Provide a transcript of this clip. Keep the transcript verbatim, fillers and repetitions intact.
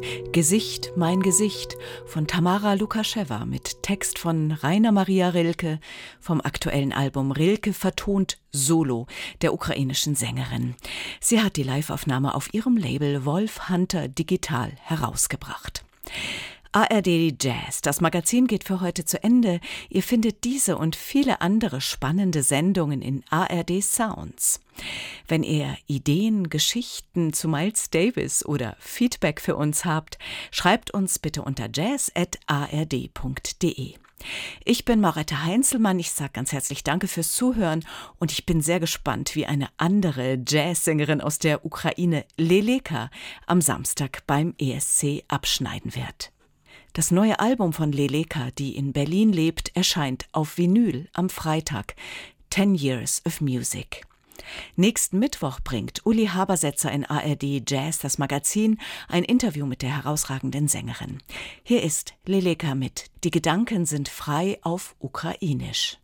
Gesicht, mein Gesicht von Tamara Lukaschewa mit Text von Rainer Maria Rilke vom aktuellen Album Rilke vertont Solo der ukrainischen Sängerin. Sie hat die Liveaufnahme auf ihrem Label Wolf Hunter Digital herausgebracht. A R D Jazz, das Magazin geht für heute zu Ende. Ihr findet diese und viele andere spannende Sendungen in A R D Sounds. Wenn ihr Ideen, Geschichten zu Miles Davis oder Feedback für uns habt, schreibt uns bitte unter jazz at a r d punkt d e. Ich bin Marette Heinzelmann, ich sage ganz herzlich Danke fürs Zuhören und ich bin sehr gespannt, wie eine andere Jazzsängerin aus der Ukraine, Leleka, am Samstag beim E S C abschneiden wird. Das neue Album von Leleka, die in Berlin lebt, erscheint auf Vinyl am Freitag. Ten Years of Music. Nächsten Mittwoch bringt Uli Habersetzer in A R D Jazz, das Magazin, ein Interview mit der herausragenden Sängerin. Hier ist Leleka mit Die Gedanken sind frei auf Ukrainisch.